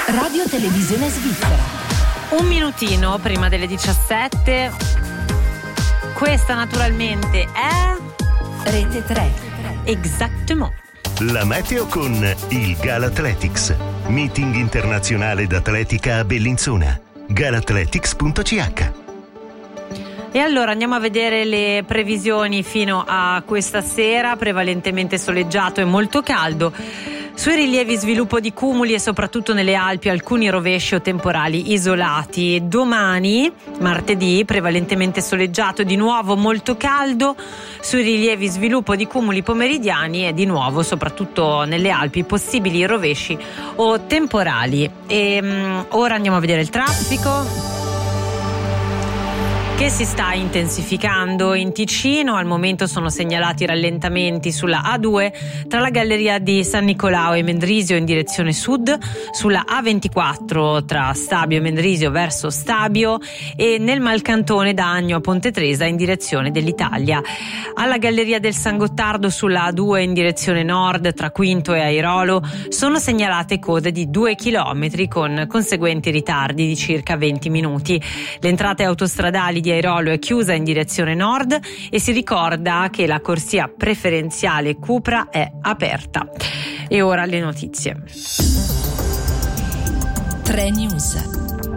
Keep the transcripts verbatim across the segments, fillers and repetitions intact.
Radio Televisione Svizzera. Un minutino prima delle diciassette. Questa naturalmente è Rete tre. Exactement. La meteo con il Galathletics, meeting internazionale d'atletica a Bellinzona. galathletics punto c h. E allora andiamo a vedere le previsioni fino a questa sera. Prevalentemente soleggiato e molto caldo. Sui rilievi sviluppo di cumuli e soprattutto nelle Alpi alcuni rovesci o temporali isolati. Domani, martedì, prevalentemente soleggiato, di nuovo molto caldo. Sui rilievi sviluppo di cumuli pomeridiani e di nuovo, soprattutto nelle Alpi, possibili rovesci o temporali. E um, ora andiamo a vedere il traffico, che si sta intensificando in Ticino. Al momento sono segnalati rallentamenti sulla A due tra la galleria di San Nicolao e Mendrisio in direzione sud, sulla A ventiquattro tra Stabio e Mendrisio verso Stabio e nel Malcantone da Agno a Ponte Tresa in direzione dell'Italia. Alla galleria del San Gottardo sulla A due in direzione nord tra Quinto e Airolo sono segnalate code di due chilometri con conseguenti ritardi di circa venti minuti. Le entrate autostradali di Airolo è chiusa in direzione nord e si ricorda che la corsia preferenziale Cupra è aperta. E ora le notizie. tre News.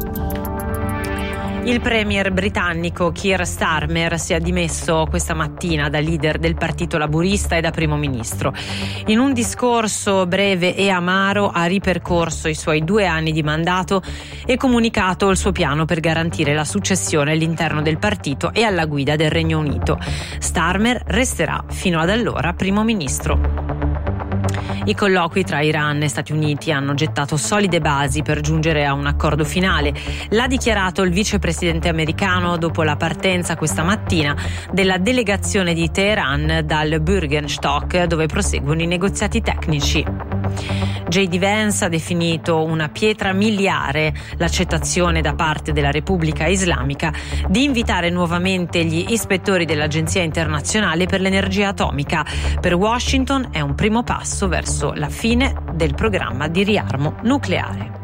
Il premier britannico Keir Starmer si è dimesso questa mattina da leader del partito laburista e da primo ministro. In un discorso breve e amaro ha ripercorso i suoi due anni di mandato e comunicato il suo piano per garantire la successione all'interno del partito e alla guida del Regno Unito. Starmer resterà fino ad allora primo ministro. I colloqui tra Iran e Stati Uniti hanno gettato solide basi per giungere a un accordo finale. L'ha dichiarato il vicepresidente americano dopo la partenza questa mattina della delegazione di Teheran dal Bürgenstock, dove proseguono i negoziati tecnici. J D Vance ha definito una pietra miliare l'accettazione da parte della Repubblica Islamica di invitare nuovamente gli ispettori dell'Agenzia Internazionale per l'Energia Atomica. Per Washington è un primo passo verso la fine del programma di riarmo nucleare.